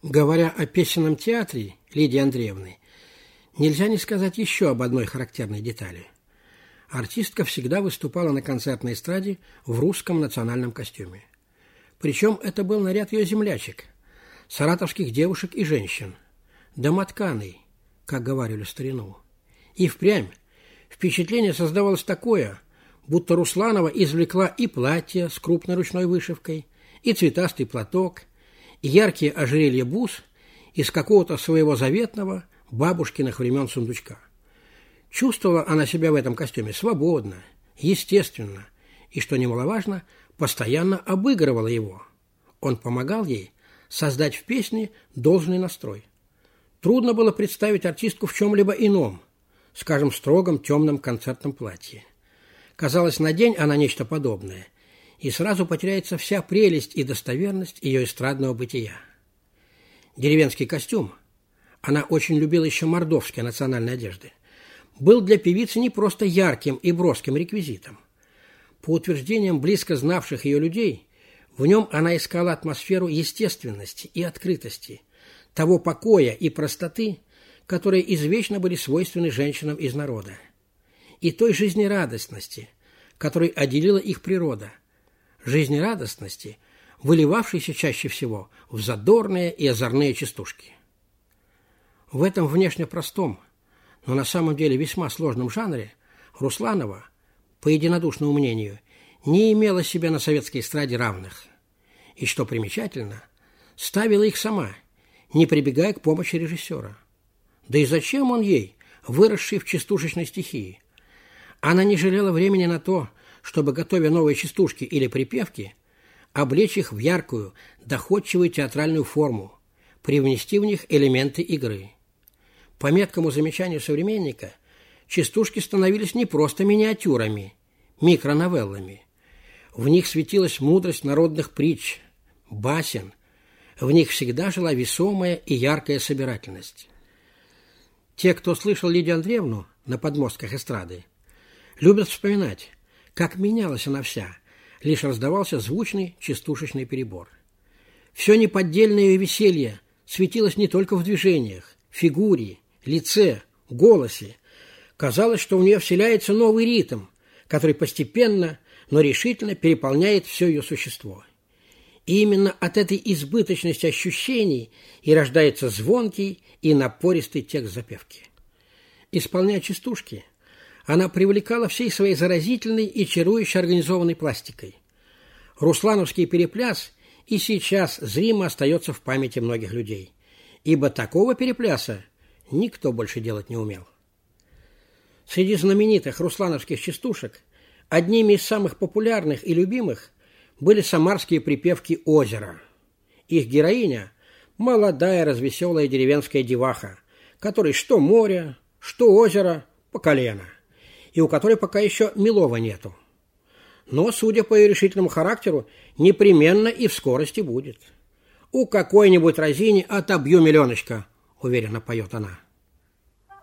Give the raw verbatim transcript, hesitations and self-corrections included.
Говоря о песенном театре Лидии Андреевны, нельзя не сказать еще об одной характерной детали. Артистка всегда выступала на концертной эстраде в русском национальном костюме. Причем это был наряд ее землячек, саратовских девушек и женщин, домотканый, как говорили в старину. И впрямь впечатление создавалось такое, будто Русланова извлекла и платье с крупной ручной вышивкой, и цветастый платок, и яркие ожерелья бус из какого-то своего заветного бабушкиных времен сундучка. Чувствовала она себя в этом костюме свободно, естественно, и, что немаловажно, постоянно обыгрывала его. Он помогал ей создать в песне должный настрой. Трудно было представить артистку в чем-либо ином, скажем, строгом темном концертном платье. Казалось, надень она нечто подобное, и сразу потеряется вся прелесть и достоверность ее эстрадного бытия. Деревенский костюм, она очень любила еще мордовские национальные одежды, был для певицы не просто ярким и броским реквизитом. По утверждениям близко знавших ее людей, в нем она искала атмосферу естественности и открытости, того покоя и простоты, которые извечно были свойственны женщинам из народа, и той жизнерадостности, которой отделила их природа, жизнерадостности, выливавшейся чаще всего в задорные и озорные частушки. В этом внешне простом, но на самом деле весьма сложном жанре Русланова, по единодушному мнению, не имела себе на советской эстраде равных. И, что примечательно, ставила их сама, не прибегая к помощи режиссера. Да и зачем он ей, выросший в частушечной стихии? Она не жалела времени на то, чтобы, готовя новые частушки или припевки, облечь их в яркую, доходчивую театральную форму, привнести в них элементы игры. По меткому замечанию современника, частушки становились не просто миниатюрами, микроновеллами. В них светилась мудрость народных притч, басен, в них всегда жила весомая и яркая собирательность. Те, кто слышал Лидию Андреевну на подмостках эстрады, любят вспоминать, как менялась она вся, лишь раздавался звучный частушечный перебор. Все неподдельное ее веселье светилось не только в движениях, фигуре, лице, голосе. Казалось, что в нее вселяется новый ритм, который постепенно, но решительно переполняет все ее существо. И именно от этой избыточности ощущений и рождается звонкий и напористый текст запевки. Исполняя частушки, она привлекала всей своей заразительной и чарующей организованной пластикой. Руслановский перепляс и сейчас зримо остается в памяти многих людей, ибо такого перепляса никто больше делать не умел. Среди знаменитых руслановских частушек одними из самых популярных и любимых были самарские припевки «Озеро». Их героиня – молодая развеселая деревенская деваха, которой что море, что озеро по колено, и у которой пока еще милого нету. Но, судя по ее решительному характеру, непременно и в скорости будет. «У какой-нибудь разини отобью миллионочка», – уверенно поет она.